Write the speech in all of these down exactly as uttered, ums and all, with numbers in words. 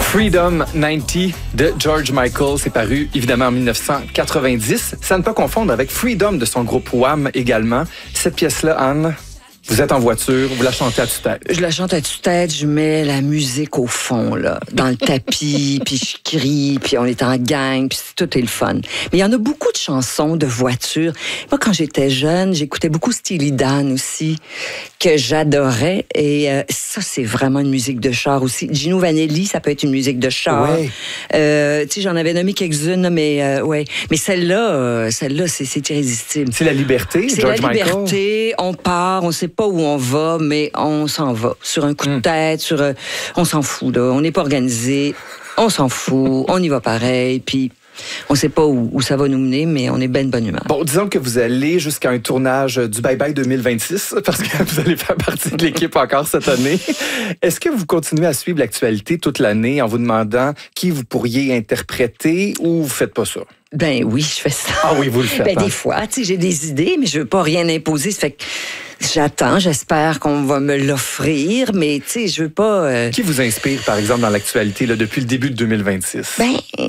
Freedom quatre-vingt-dix de George Michael, c'est paru évidemment en dix-neuf cent quatre-vingt-dix. Ça ne peut pas confondre avec Freedom de son groupe Wham également. Cette pièce-là, Anne, vous êtes en voiture, vous la chantez à tue-tête. Je la chante à tue-tête, je mets la musique au fond, là, dans le tapis, puis je crie, puis on est en gang, puis tout est le fun. Mais il y en a beaucoup de chansons de voiture. Moi, quand j'étais jeune, j'écoutais beaucoup Steely Dan aussi, que j'adorais. Et euh, ça, c'est vraiment une musique de char aussi. Gino Vanelli, ça peut être une musique de char. Ouais. Euh, tu sais, j'en avais nommé quelques-unes, mais euh, ouais. Mais celle-là, euh, celle-là, c'est, c'est irrésistible. C'est la liberté, C'est George la Michael. liberté, on part, on sait pas où on va, mais on s'en va. Sur un coup de tête, sur, euh, on s'en fout, là. On n'est pas organisé, on s'en fout, on y va pareil, puis on sait pas où, où ça va nous mener, mais on est bien de bonne humeur. Bon, disons que vous allez jusqu'à un tournage du Bye Bye deux mille vingt-six, parce que vous allez faire partie de l'équipe encore cette année. Est-ce que vous continuez à suivre l'actualité toute l'année en vous demandant qui vous pourriez interpréter ou vous faites pas ça? Ben oui, je fais ça. Ah oui, vous le faites. Ben hein? des fois, tu sais, j'ai des idées, mais je veux pas rien imposer. Ça fait que j'attends, j'espère qu'on va me l'offrir, mais tu sais, je veux pas... Euh... Qui vous inspire, par exemple, dans l'actualité là, depuis le début de deux mille vingt-six? Ben, euh,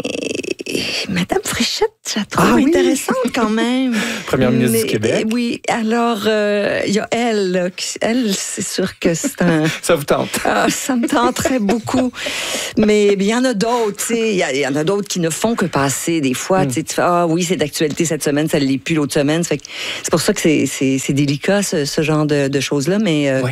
Madame Fréchette, je la trouve Ah oui? intéressante quand même. Première ministre Mais, du Québec. euh, Oui, alors, il euh, y a elle. Là, qui, elle, c'est sûr que c'est un... Ça vous tente? Ah, ça me tenterait beaucoup. Mais il y en a d'autres, tu sais. Il y, y en a d'autres qui ne font que passer. Des fois, mm. tu fais, ah oui, c'est d'actualité cette semaine, ça ne l'est plus l'autre semaine. Ça fait que c'est pour ça que c'est, c'est, c'est délicat, ce, ce genre de, de choses-là. Mais, euh, ouais.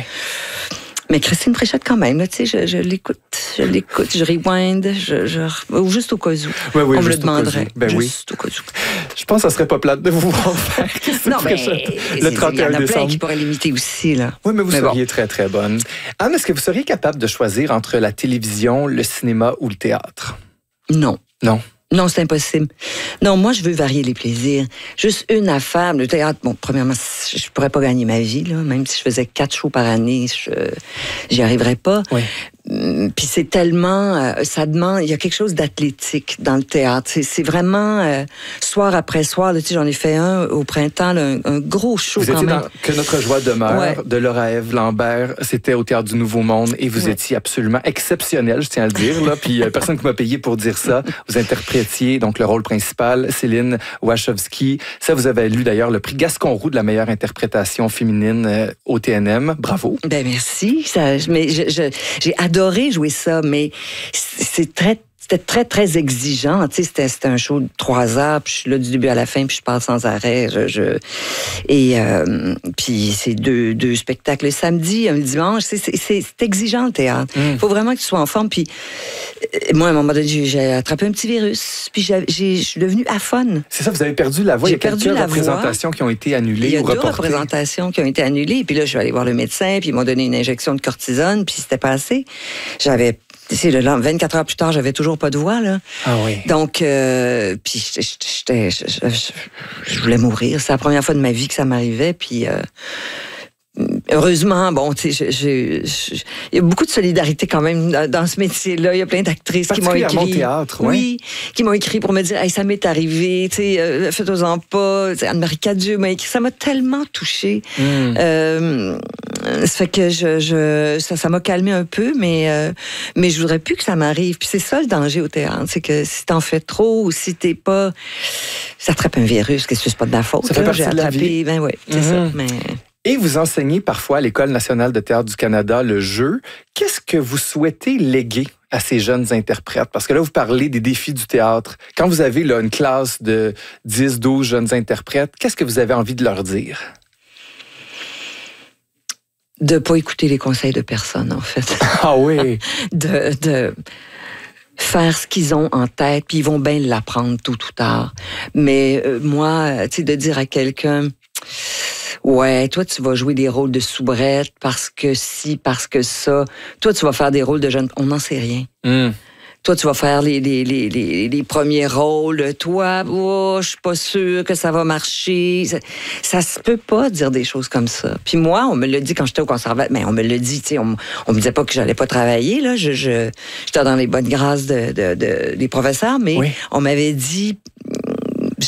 mais Christine Fréchette, quand même, tu sais, je, je l'écoute. Je l'écoute, je rewind, je, je, ou juste au cas où. Oui, oui, on me le au demanderait. Ben juste oui. au cas où. Je pense que ça serait pas plate de vous voir faire Christine Non, mais Fréchette le trente et un il y en a décembre. plein qui pourraient l'imiter aussi, là. Oui, mais vous mais seriez bon. très, très bonne. Anne, est-ce que vous seriez capable de choisir entre la télévision, le cinéma ou le théâtre? Non. Non. Non, c'est impossible. Non, moi, je veux varier les plaisirs. Juste une affaire. Le théâtre, bon, premièrement, je pourrais pas gagner ma vie, là. Même si je faisais quatre shows par année, je, j'y arriverais pas. Oui. Puis c'est tellement, euh, ça demande, il y a quelque chose d'athlétique dans le théâtre. C'est, c'est vraiment euh, soir après soir. Là, tu sais, j'en ai fait un au printemps, là, un, un gros show vous quand étiez même. Dans Que notre joie demeure ouais. de Laura-Ève Lambert. C'était au Théâtre du Nouveau Monde et vous ouais. étiez absolument exceptionnel, je tiens à le dire. Là. Puis euh, personne qui m'a payé pour dire ça. Vous interprétiez donc le rôle principal, Céline Wachowski. Ça, vous avez lu d'ailleurs le prix Gascon-Roux de la meilleure interprétation féminine euh, au T N M. Bravo. Ben merci. Ça, mais je, je, j'ai adoré jouer ça, mais c'est très C'était très, très exigeant. Tu sais, c'était, c'était un show de trois heures, puis je suis là du début à la fin, puis je parle sans arrêt. Je, je... Et euh, puis c'est deux, deux spectacles le samedi, un dimanche. C'est, c'est, c'est exigeant, le théâtre. Il mm. faut vraiment que tu sois en forme. Puis moi, à un moment donné, j'ai, j'ai attrapé un petit virus, puis j'ai, j'ai, je suis devenue aphone. C'est ça, vous avez perdu la voix. J'ai Il y a quelques représentations voix. qui ont été annulées Il y a ou deux reportées. représentations qui ont été annulées. Puis là, je suis allée voir le médecin, puis ils m'ont donné une injection de cortisone, puis c'était passé. J'avais C'est le vingt-quatre heures plus tard, j'avais toujours pas de voix, là. Ah oui. Donc, euh, puis j'étais, je, je, je voulais mourir. C'est la première fois de ma vie que ça m'arrivait, puis euh, heureusement, bon, tu sais, il y a beaucoup de solidarité quand même dans, dans ce métier-là. Il y a plein d'actrices qui m'ont écrit. Particulièrement au théâtre, ouais. Oui, qui m'ont écrit pour me dire, hey, ça m'est arrivé, tu sais, euh, faites-en pas. T'sais, Anne-Marie Cadieux m'a écrit, ça m'a tellement touchée. Mm. Euh, ça fait que je, je ça, ça m'a calmé un peu, mais euh, mais je voudrais plus que ça m'arrive. Puis c'est ça le danger au théâtre, c'est que si t'en fais trop ou si t'es pas, ça attrape un virus, qu'est-ce que c'est pas de la faute. Ça fait là, partie j'ai de la attrapé, vie. Ben oui, c'est mm-hmm. ça. Mais Et vous enseignez parfois à l'École nationale de théâtre du Canada le jeu. Qu'est-ce que vous souhaitez léguer à ces jeunes interprètes? Parce que là, vous parlez des défis du théâtre. Quand vous avez là, une classe de dix, douze jeunes interprètes, qu'est-ce que vous avez envie de leur dire? De ne pas écouter les conseils de personne, en fait. Ah oui? de, de faire ce qu'ils ont en tête, puis ils vont bien l'apprendre tôt ou tard. Mais euh, moi, tu sais, de dire à quelqu'un... Ouais, toi, tu vas jouer des rôles de soubrette parce que si, parce que ça. Toi, tu vas faire des rôles de jeunes... On n'en sait rien. Mm. Toi, tu vas faire les, les, les, les, les premiers rôles. Toi, oh, je suis pas sûre que ça va marcher. Ça, ça se peut pas dire des choses comme ça. Puis moi, on me l'a dit quand j'étais au conservatoire. Mais on me l'a dit, tu sais, on, on me disait pas que j'allais pas travailler, là. Je, je, j'étais dans les bonnes grâces de, de, de, des professeurs, mais oui. on m'avait dit... Je,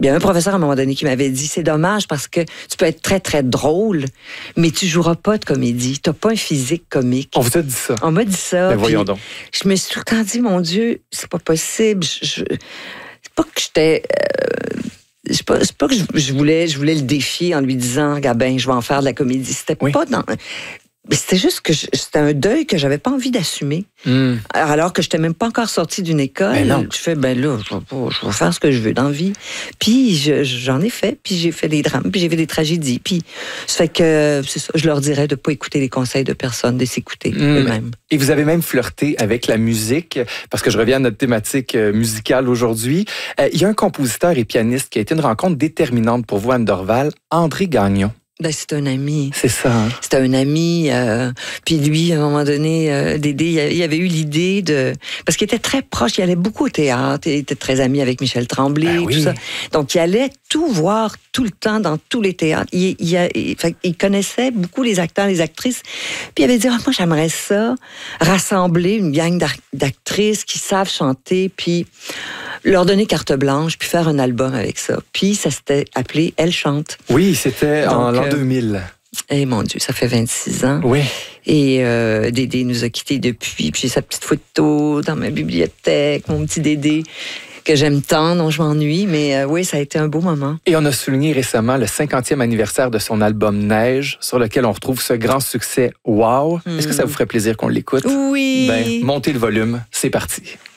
Il y a un professeur à un moment donné qui m'avait dit, c'est dommage parce que tu peux être très, très drôle, mais tu joueras pas de comédie. Tu n'as pas un physique comique. On vous a dit ça? On m'a dit ça. Ben voyons donc. Je me suis tout le temps dit, mon Dieu, c'est pas possible. Je, je, c'est pas que j'étais... Euh, c'est pas, c'est pas que je, je, voulais, je voulais le défier en lui disant, regarde ben, je vais en faire de la comédie. C'était oui. pas dans... C'était juste que je, c'était un deuil que j'avais pas envie d'assumer. Mm. Alors que je n'étais même pas encore sortie d'une école. Ben je fais, ben là, je vais, je vais faire ce que je veux dans la vie. Puis je, j'en ai fait, puis j'ai fait des drames, puis j'ai fait des tragédies. Puis ça fait que c'est ça, je leur dirais de ne pas écouter les conseils de personne, de s'écouter mm. eux-mêmes. Et vous avez même flirté avec la musique, parce que je reviens à notre thématique musicale aujourd'hui. Euh, il y a un compositeur et pianiste qui a été une rencontre déterminante pour vous, Anne Dorval, André Gagnon. Ben, c'est un ami. C'est ça. Hein? C'était un ami. Euh, puis lui, à un moment donné, euh, Dédé, il avait eu l'idée de... Parce qu'il était très proche, il allait beaucoup au théâtre, il était très ami avec Michel Tremblay, ben oui. tout ça. Donc, il allait tout voir tout le temps dans tous les théâtres. Il, il, il, il, il connaissait beaucoup les acteurs, les actrices. Puis il avait dit, oh, moi, j'aimerais ça, rassembler une gang d'actrices qui savent chanter, puis leur donner carte blanche, puis faire un album avec ça. Puis ça s'était appelé Elle chante. Oui, c'était Donc, en l'an deux mille. Eh mon Dieu, ça fait vingt-six ans. Oui. Et euh, Dédé nous a quittés depuis. Puis j'ai sa petite photo dans ma bibliothèque, mon petit Dédé, que j'aime tant, dont je m'ennuie. Mais euh, oui, ça a été un beau moment. Et on a souligné récemment le cinquantième anniversaire de son album Neige, sur lequel on retrouve ce grand succès Wow. Mm. Est-ce que ça vous ferait plaisir qu'on l'écoute? Oui. Ben, montez le volume, c'est parti.